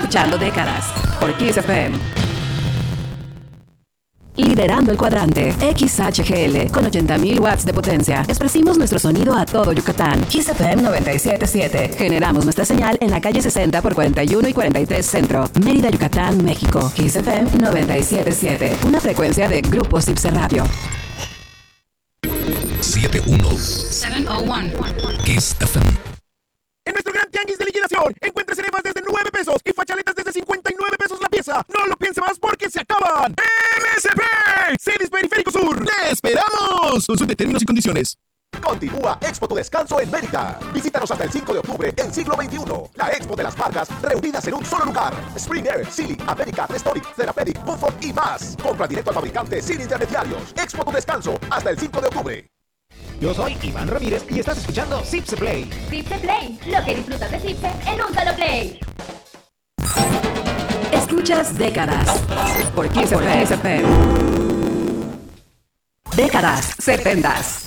escuchando Décadas por Kiss FM. Liderando el cuadrante, XHGL, con 80.000 watts de potencia. Esparcimos nuestro sonido a todo Yucatán. Kiss FM 97.7. Generamos nuestra señal en la calle 60 por 41 y 43 Centro, Mérida, Yucatán, México. Kiss FM 97.7. Una frecuencia de Grupo Cipse Radio. 701 Kiss FM. En nuestro gran tianguis de liquidación, encuentres enevas desde 9 pesos y fachaletas desde 59 pesos la pieza. No lo piense más porque se acaban. MSP, Celis Periférico Sur. ¡Le esperamos! Consulte términos y condiciones. Continúa Expo Tu Descanso en Mérida. Visítanos hasta el 5 de octubre en Siglo XXI. La expo de las marcas reunidas en un solo lugar. Springer, Silly, América, Restoric, Therapeutic, Buffon y más. Compra directo al fabricante sin intermediarios. Expo Tu Descanso hasta el 5 de octubre. Yo soy Iván Ramírez y estás escuchando Cipse Play. Cipse Play, lo que disfrutas de Cipse en un solo play. Escuchas Décadas por Kiss FM. Décadas 70s.